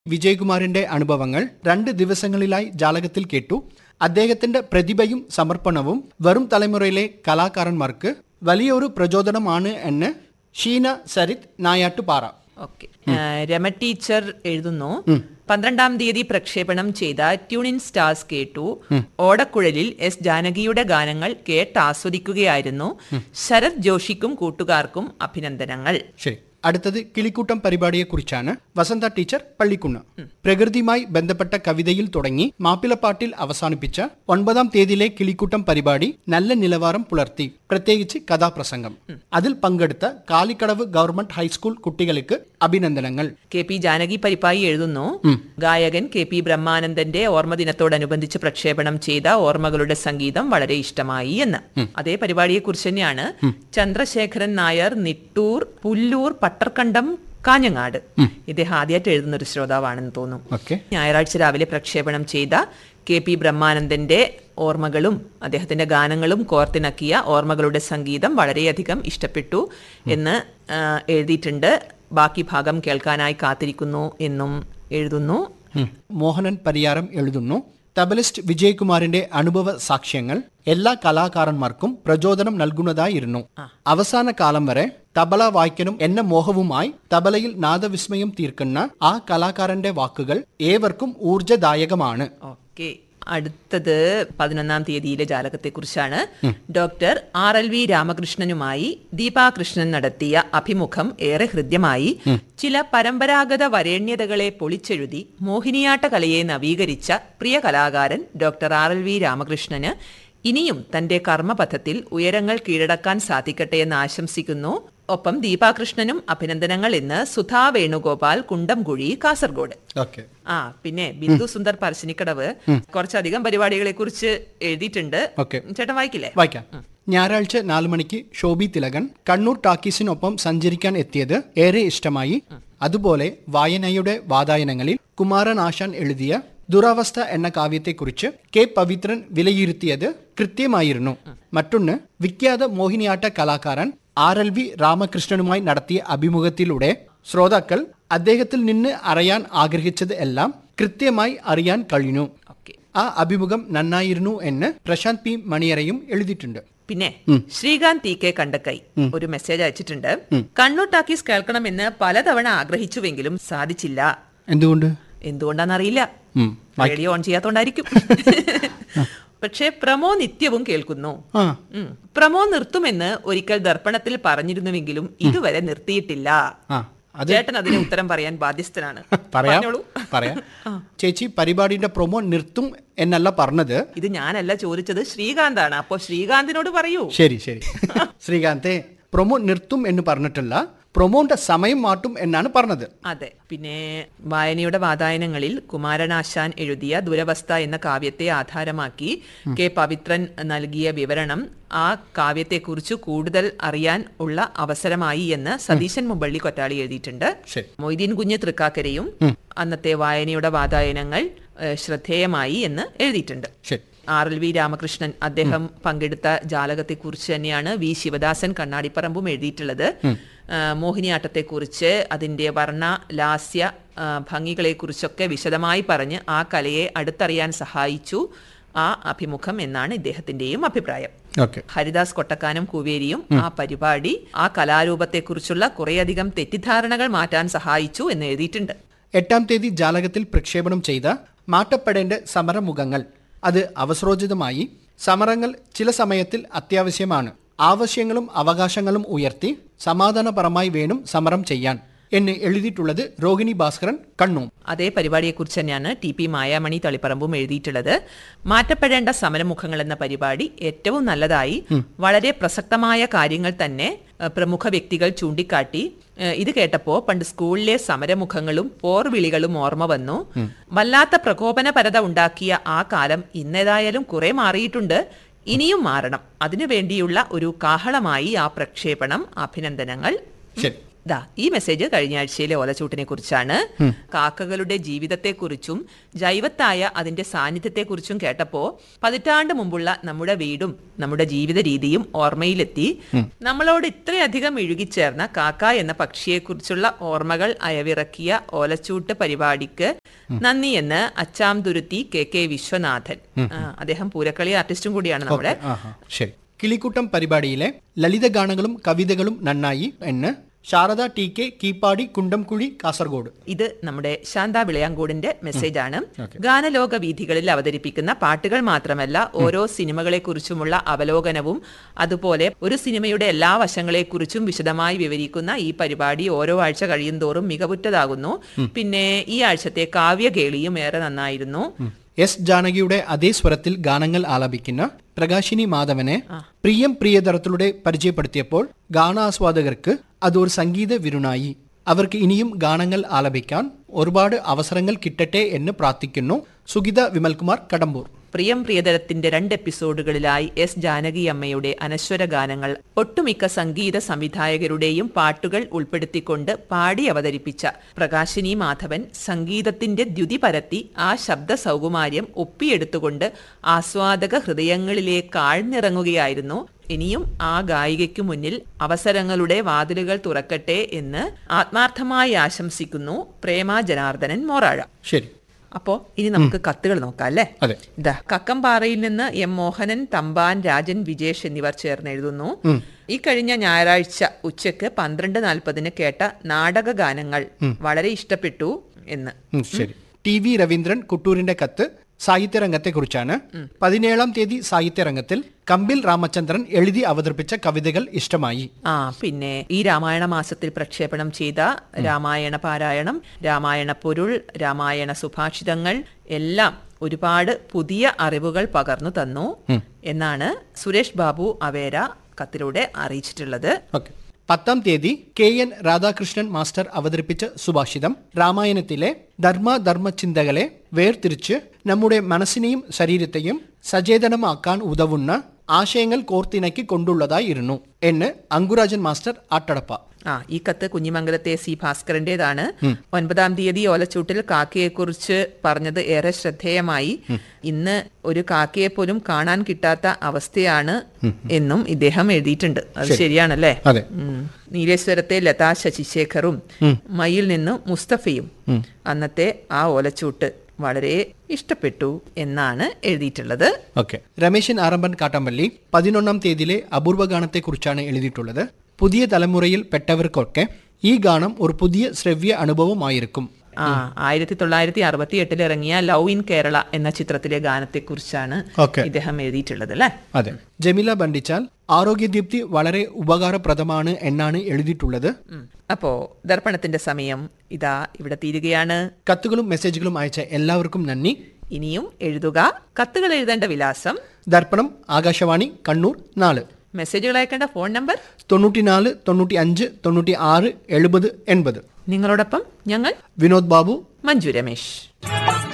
വിജയകുമാറിന്റെ അനുഭവങ്ങൾ 2 ദിവസങ്ങളിലായി ജാലകത്തിൽ കേട്ടു. അദ്ദേഹത്തിന്റെ പ്രതിഭയും സമർപ്പണവും വരും തലമുറയിലെ കലാകാരന്മാർക്ക് വലിയൊരു പ്രചോദനമാണ് എന്ന് ഷീന സരിത് നായാട്ടുപാറ. ഓക്കെ, രമ ടീച്ചർ എഴുതുന്നു, 12-ാം തീയതി പ്രക്ഷേപണം ചെയ്ത ട്യൂണിൻ സ്റ്റാർസ് കേട്ടു. ഓടക്കുഴലിൽ എസ് ജാനകിയുടെ ഗാനങ്ങൾ കേട്ടാസ്വദിക്കുകയായിരുന്നു. ശരത് ജോഷിക്കും കൂട്ടുകാർക്കും അഭിനന്ദനങ്ങൾ. ശരി, അടുത്തത് കിളിക്കൂട്ടം പരിപാടിയെക്കുറിച്ചാണ്. വസന്ത ടീച്ചർ, പള്ളിക്കുന്ന്. പ്രകൃതിയുമായി ബന്ധപ്പെട്ട കവിതയിൽ തുടങ്ങി മാപ്പിളപ്പാട്ടിൽ അവസാനിപ്പിച്ച 9-ാം തീയതിയിലെ കിളിക്കൂട്ടം പരിപാടി നല്ല നിലവാരം പുലർത്തി. പ്രത്യേകിച്ച് കഥാപ്രസംഗം. അതിൽ പങ്കെടുത്ത കാലിക്കടവ് ഗവൺമെന്റ് ഹൈസ്കൂൾ കുട്ടികൾക്ക് അഭിനന്ദനങ്ങൾ. കെ പി ജാനകി പരിപ്പായി എഴുതുന്നു, ഗായകൻ കെ പി ബ്രഹ്മാനന്ദന്റെ ഓർമ്മദിനത്തോടനുബന്ധിച്ച് പ്രക്ഷേപണം ചെയ്ത ഓർമ്മകളുടെ സംഗീതം വളരെ ഇഷ്ടമായി എന്ന്. അതേ പരിപാടിയെക്കുറിച്ച് തന്നെയാണ് ചന്ദ്രശേഖരൻ നായർ, നിട്ടൂർ, പുല്ലൂർ, പട്ടർക്കണ്ടം, കാഞ്ഞങ്ങാട്. ഇദ്ദേഹം ആദ്യമായിട്ട് എഴുതുന്ന ഒരു ശ്രോതാവാണെന്ന് തോന്നുന്നു. ഞായറാഴ്ച രാവിലെ പ്രക്ഷേപണം ചെയ്ത കെ പി ബ്രഹ്മാനന്ദന്റെ ഓർമ്മകളും അദ്ദേഹത്തിന്റെ ഗാനങ്ങളും കോർത്തിണക്കിയ ഓർമ്മകളുടെ സംഗീതം വളരെയധികം ഇഷ്ടപ്പെട്ടു എന്ന് എഴുതിയിട്ടുണ്ട്. ബാക്കി ഭാഗം കേൾക്കാനായി കാത്തിരിക്കുന്നു എന്നും എഴുതുന്നു. മോഹനൻ പരിയാരം എഴുതുന്നു, തബലിസ്റ്റ് വിജയകുമാറിന്റെ അനുഭവ സാക്ഷ്യങ്ങൾ എല്ലാ കലാകാരന്മാർക്കും പ്രചോദനം നൽകുന്നതായിരുന്നു. അവസാന കാലം വരെ തബല വായിക്കനും എന്ന മോഹവുമായി തബലയിൽ നാദവിസ്മയം തീർക്കുന്ന ആ കലാകാരന്റെ വാക്കുകൾ ഏവർക്കും ഊർജദായകമാണ്. ഓക്കെ, അടുത്തത് 11-ാം തീയതിയിലെ ജാലകത്തെക്കുറിച്ചാണ്. ഡോക്ടർ RLV രാമകൃഷ്ണനുമായി ദീപാകൃഷ്ണൻ നടത്തിയ അഭിമുഖം ഏറെ ഹൃദ്യമായി. ചില പരമ്പരാഗത വരേണ്യതകളെ പൊളിച്ചെഴുതി മോഹിനിയാട്ട കലയെ നവീകരിച്ച പ്രിയ കലാകാരൻ ഡോക്ടർ RLV രാമകൃഷ്ണന് ഇനിയും തന്റെ കർമ്മപഥത്തിൽ ഉയരങ്ങൾ കീഴടക്കാൻ സാധിക്കട്ടെ എന്ന് ആശംസിക്കുന്നു. ഒപ്പം ദീപാകൃഷ്ണനും അഭിനന്ദനങ്ങൾ എന്ന് സുധാ വേണുഗോപാൽ, കുണ്ടംകുഴി, കാസർഗോഡ്. പിന്നെ ബിന്ദു സുന്ദർ പരശിനിക്കടവ് കുറച്ചധികം പരിപാടികളെ കുറിച്ച് എഴുതിയിട്ടുണ്ട്. ചേട്ടൻ വായിക്കില്ലേ? വായിക്കാം. ഞായറാഴ്ച 4 മണിക്ക് ശോഭി തിലകൻ കണ്ണൂർ ടാക്കീസിനൊപ്പം സഞ്ചരിക്കാൻ എത്തിയത് ഏറെ ഇഷ്ടമായി. അതുപോലെ വായനയുടെ വാതായനങ്ങളിൽ കുമാരൻ ആശാൻ എഴുതിയ ദുരവസ്ഥ എന്ന കാവ്യത്തെക്കുറിച്ച് കെ പവിത്രൻ വിലയിരുത്തിയത് കൃത്യമായിരുന്നു. മറ്റൊന്ന്, വിഖ്യാത മോഹിനിയാട്ട കലാകാരൻ RLV രാമകൃഷ്ണനുമായി നടത്തിയ അഭിമുഖത്തിലൂടെ ശ്രോതാക്കൾ അദ്ദേഹത്തിൽ നിന്ന് അറിയാൻ ആഗ്രഹിച്ചത് എല്ലാം കൃത്യമായി അറിയാൻ കഴിഞ്ഞു. ആ അഭിമുഖം നന്നായിരുന്നു എന്ന് പ്രശാന്ത് പി മണിയറയും എഴുതിയിട്ടുണ്ട്. പിന്നെ ശ്രീകാന്ത് TK കണ്ടക്കൈ ഒരു മെസ്സേജ് അയച്ചിട്ടുണ്ട്. കണ്ണൂർ ടാക്കീസ് കേൾക്കണമെന്ന് പലതവണ ആഗ്രഹിച്ചുവെങ്കിലും സാധിച്ചില്ല. എന്തുകൊണ്ടാണെന്നറിയില്ല, റേഡിയോ ഓൺ ചെയ്യാത്തോണ്ടായിരിക്കും. പക്ഷേ പ്രമോ നിത്യവും കേൾക്കുന്നു. പ്രമോ നിർത്തുമെന്ന് ഒരിക്കൽ ദർപ്പണത്തിൽ പറഞ്ഞിരുന്നുവെങ്കിലും ഇതുവരെ നിർത്തിയിട്ടില്ല. ചേട്ടൻ അതിന് ഉത്തരം പറയാൻ ബാധ്യസ്ഥനാണ്. പറയാം. ചേച്ചി പരിപാടിയുടെ പ്രൊമോ നിർത്തും എന്നല്ല പറഞ്ഞത്. ഇത് ഞാനല്ല ചോദിച്ചത്, ശ്രീകാന്താണ്. അപ്പൊ ശ്രീകാന്തിനോട് പറയൂ. ശരി. ശ്രീകാന്തെ, പ്രൊമോ നിർത്തും എന്ന് പറഞ്ഞിട്ടില്ല, പ്രൊമോന്റെ സമയം മാറ്റും എന്നാണ് പറഞ്ഞത്. അതെ. പിന്നെ വായനയുടെ വാതായനങ്ങളിൽ കുമാരനാശാൻ എഴുതിയ ദുരവസ്ഥ എന്ന കാവ്യത്തെ ആധാരമാക്കി കെ പവിത്രൻ നൽകിയ വിവരണം ആ കാവ്യത്തെക്കുറിച്ച് കൂടുതൽ അറിയാൻ ഉള്ള അവസരമായി എന്ന് സതീശൻ മുമ്പള്ളി കൊറ്റാളി എഴുതിയിട്ടുണ്ട്. മൊയ്തീൻ കുഞ്ഞ് തൃക്കാക്കരയും അന്നത്തെ വായനയുടെ വാതായനങ്ങൾ ശ്രദ്ധേയമായി എന്ന് എഴുതിയിട്ടുണ്ട്. RLV രാമകൃഷ്ണൻ അദ്ദേഹം പങ്കെടുത്ത ജാലകത്തെക്കുറിച്ച് തന്നെയാണ് വി ശിവദാസൻ കണ്ണാടിപ്പറമ്പും എഴുതിയിട്ടുള്ളത്. മോഹിനിയാട്ടത്തെക്കുറിച്ച് അതിൻ്റെ വർണ്ണ ലാസ്യ ഭംഗികളെക്കുറിച്ചൊക്കെ വിശദമായി പറഞ്ഞ് ആ കലയെ അടുത്തറിയാൻ സഹായിച്ചു ആ അഭിമുഖം എന്നാണ് ഇദ്ദേഹത്തിന്റെയും അഭിപ്രായം. ഹരിദാസ് കൊട്ടക്കാനം കൂവേരിയും ആ പരിപാടി ആ കലാരൂപത്തെക്കുറിച്ചുള്ള കുറേയധികം തെറ്റിദ്ധാരണകൾ മാറ്റാൻ സഹായിച്ചു എന്ന് എഴുതിയിട്ടുണ്ട്. 8-ാം തീയതി ജാലകത്തിൽ പ്രക്ഷേപണം ചെയ്ത മാറ്റപ്പെടേണ്ട സമരമുഖങ്ങൾ അത് അവസരോചിതമായി. സമരങ്ങൾ ചില സമയത്തിൽ അത്യാവശ്യമാണ്. ആവശ്യങ്ങളും അവകാശങ്ങളും ഉയർത്തി സമാധാനപരമായി വേണം സമരം ചെയ്യാൻ എന്ന് എഴുതിയിട്ടുള്ളത് രോഹിണി ഭാസ്കരൻ, കണ്ണൂർ. അതേ പരിപാടിയെക്കുറിച്ച് തന്നെയാണ് TP മായാമണി തളിപ്പറമ്പും എഴുതിയിട്ടുള്ളത്. മാറ്റപ്പെടേണ്ട സമരമുഖങ്ങൾ എന്ന പരിപാടി ഏറ്റവും നല്ലതായി. വളരെ പ്രസക്തമായ കാര്യങ്ങൾ തന്നെ പ്രമുഖ വ്യക്തികൾ ചൂണ്ടിക്കാട്ടി. ഇത് കേട്ടപ്പോ പണ്ട് സ്കൂളിലെ സമരമുഖങ്ങളും പോർവിളികളും ഓർമ്മ വന്നു. വല്ലാത്ത പ്രകോപനപരത ഉണ്ടാക്കിയ ആ കാലം ഇന്നേതായാലും കുറെ മാറിയിട്ടുണ്ട്, ഇനിയും മാറണം. അതിനുവേണ്ടിയുള്ള ഒരു കാഹളമായി ആ പ്രക്ഷേപണം. അഭിനന്ദനങ്ങൾ. ഈ മെസ്സേജ് കഴിഞ്ഞ ആഴ്ചയിലെ ഓലച്ചൂട്ടിനെ കുറിച്ചാണ്. കാക്കകളുടെ ജീവിതത്തെക്കുറിച്ചും ജൈവത്തായ അതിന്റെ സാന്നിധ്യത്തെക്കുറിച്ചും കേട്ടപ്പോ പതിറ്റാണ്ട് മുമ്പുള്ള നമ്മുടെ വീടും നമ്മുടെ ജീവിത രീതിയും ഓർമ്മയിലെത്തി. നമ്മളോട് ഇത്രയധികം ഇഴുകിച്ചേർന്ന കാക്ക എന്ന പക്ഷിയെക്കുറിച്ചുള്ള ഓർമ്മകൾ അയവിറക്കിയ ഓലച്ചൂട്ട് പരിപാടിക്ക് നന്ദി എന്ന് അച്ചാംതുരുത്തി കെ വിശ്വനാഥൻ. അദ്ദേഹം പൂരക്കളി ആർട്ടിസ്റ്റും കൂടിയാണ് നമ്മുടെ. ശരി. കിളിക്കൂട്ടം പരിപാടിയിലെ ലളിതഗാനങ്ങളും കവിതകളും നന്നായി എന്ന് ശാരദ TK കീപ്പാടി കുണ്ടംകുഴി കാസർഗോഡ്. ഇത് നമ്മുടെ ശാന്ത വിളയാങ്കോടിന്റെ മെസ്സേജാണ്. ഗാനലോക വീഥികളിൽ അവതരിപ്പിക്കുന്ന പാട്ടുകൾ മാത്രമല്ല, ഓരോ സിനിമകളെ കുറിച്ചുമുള്ള അവലോകനവും അതുപോലെ ഒരു സിനിമയുടെ എല്ലാ വശങ്ങളെക്കുറിച്ചും വിശദമായി വിവരിക്കുന്ന ഈ പരിപാടി ഓരോ ആഴ്ച കഴിയുന്തോറും മികവുറ്റതാകുന്നു. പിന്നെ ഈ ആഴ്ചത്തെ കാവ്യകേളിയും ഏറെ നന്നായിരുന്നു. എസ് ജാനകിയുടെ അതേ സ്വരത്തിൽ ഗാനങ്ങൾ ആലപിക്കുന്ന പ്രകാശിനി മാധവനെ പ്രിയതരത്തിലൂടെ പരിചയപ്പെടുത്തിയപ്പോൾ ഗാനാസ്വാദകർക്ക് അതൊരു സംഗീത വിരുന്നായി. അവർക്ക് ഇനിയും ഗാനങ്ങൾ ആലപിക്കാൻ ഒരുപാട് അവസരങ്ങൾ കിട്ടട്ടെ എന്ന് പ്രാർത്ഥിക്കുന്നു. സുഗിത വിമൽകുമാർ, കടമ്പൂർ. പ്രിയതരത്തിന്റെ 2 എപ്പിസോഡുകളിലായി എസ് ജാനകി അമ്മയുടെ അനശ്വര ഗാനങ്ങൾ ഒട്ടുമിക്ക സംഗീത സംവിധായകരുടെയും പാട്ടുകൾ ഉൾപ്പെടുത്തിക്കൊണ്ട് പാടി അവതരിപ്പിച്ച പ്രകാശിനി മാധവൻ സംഗീതത്തിന്റെ ദ്യുതി പരത്തി ആ ശബ്ദ സൗകുമാര്യം ഒപ്പിയെടുത്തുകൊണ്ട് ആസ്വാദക ഹൃദയങ്ങളിലേക്ക് ആഴ്ന്നിറങ്ങുകയായിരുന്നു. ഇനിയും ആ ഗായികയ്ക്കു മുന്നിൽ അവസരങ്ങളുടെ വാതിലുകൾ തുറക്കട്ടെ എന്ന് ആത്മാർത്ഥമായി ആശംസിക്കുന്നു. പ്രേമ ജനാർദ്ദനൻ മോറാഴ. ശരി. അപ്പോ ഇനി നമുക്ക് കത്തുകൾ നോക്കാം അല്ലേ? ഇതാ കക്കംപാറയിൽ നിന്ന് M മോഹനൻ, തമ്പാൻ, രാജൻ, വിജേഷ് എന്നിവർ ചേർന്ന് എഴുതുന്നു. ഈ കഴിഞ്ഞ ഞായറാഴ്ച ഉച്ചക്ക് 12:40 കേട്ട നാടക ഗാനങ്ങൾ വളരെ ഇഷ്ടപ്പെട്ടു എന്ന്. ശരി. TV രവീന്ദ്രൻ കുട്ടൂരിന്റെ കത്ത് സാഹിത്യരംഗത്തെക്കുറിച്ചാണ്. 17-ാം തീയതി സാഹിത്യരംഗത്തിൽ കമ്പിൽ രാമചന്ദ്രൻ എഴുതി അവതരിപ്പിച്ച കവിതകൾ ഇഷ്ടമായി. പിന്നെ ഈ രാമായണ മാസത്തിൽ പ്രക്ഷേപണം ചെയ്ത രാമായണ പാരായണം, രാമായണ പൊരുൾ, രാമായണ സുഭാഷിതങ്ങൾ എല്ലാം ഒരുപാട് പുതിയ അറിവുകൾ പകർന്നു തന്നു എന്നാണ് സുരേഷ് ബാബു അവേര കത്തിലൂടെ അറിയിച്ചിട്ടുള്ളത്. 10-ാം തീയതി KN രാധാകൃഷ്ണൻ മാസ്റ്റർ അവതരിപ്പിച്ച സുഭാഷിതം രാമായണത്തിലെ ധർമ്മചിന്തകളെ വേർതിരിച്ച് നമ്മുടെ മനസ്സിനെയും ശരീരത്തെയും സചേതനമാക്കാൻ ഉതവുന്ന ആശയങ്ങൾ കോർത്തിണക്കി കൊണ്ടുള്ളതായിരുന്നു എന്ന് അങ്കുരാജൻ മാസ്റ്റർ ആട്ടടപ്പ. ഈ കത്ത് കുഞ്ഞിമംഗലത്തെ C ഭാസ്കരന്റേതാണ്. 9-ാം തീയതി ഓലച്ചൂട്ടിൽ കാക്കയെക്കുറിച്ച് പറഞ്ഞത് ഏറെ ശ്രദ്ധേയമായി. ഇന്ന് ഒരു കാക്കയെ പോലും കാണാൻ കിട്ടാത്ത അവസ്ഥയാണ് എന്നും ഇദ്ദേഹം എഴുതിയിട്ടുണ്ട്. അത് ശരിയാണല്ലേ? നീലേശ്വരത്തെ ലതാ ശശിശേഖറും മയിൽ നിന്ന് മുസ്തഫയും അന്നത്തെ ആ ഓലച്ചൂട്ട് വളരെ ഇഷ്ടപ്പെട്ടു എന്നാണ് എഴുതിയിട്ടുള്ളത്. രമേശൻ ആറമ്പൻ കാട്ടാമ്പള്ളി 11-ാം തീയതിയിലെ അപൂർവ ഗാനത്തെ കുറിച്ചാണ് എഴുതിയിട്ടുള്ളത്. പുതിയ തലമുറയിൽ പെട്ടവർക്കൊക്കെ ഈ ഗാനം ഒരു പുതിയ ശ്രവ്യ അനുഭവമായിരിക്കും. 1968 ഇറങ്ങിയ ലവ് ഇൻ കേരള എന്ന ചിത്രത്തിലെ ഗാനത്തെക്കുറിച്ചാണ് ഇദ്ദേഹം എഴുതിയിട്ടുള്ളത് അല്ലേ? അതെ. ജമീല ബണ്ടിച്ചാൽ ആരോഗ്യദീപ്തി വളരെ ഉപകാരപ്രദമാണ് എന്നാണ് എഴുതിയിട്ടുള്ളത്. അപ്പോ ദർപ്പണത്തിന്റെ സമയം ഇതാ ഇവിടെ തീരുകയാണ്. കത്തുകളും മെസ്സേജുകളും അയച്ച എല്ലാവർക്കും നന്ദി. ഇനിയും എഴുതുക. കത്തുകൾ എഴുതേണ്ട വിലാസം: ദർപ്പണം, ആകാശവാണി, കണ്ണൂർ 4. മെസ്സേജുകൾ അയക്കേണ്ട ഫോൺ നമ്പർ 94 95 96 70 80. നിങ്ങളോടൊപ്പം ഞങ്ങൾ വിനോദ് ബാബു, മഞ്ജു രമേശ്.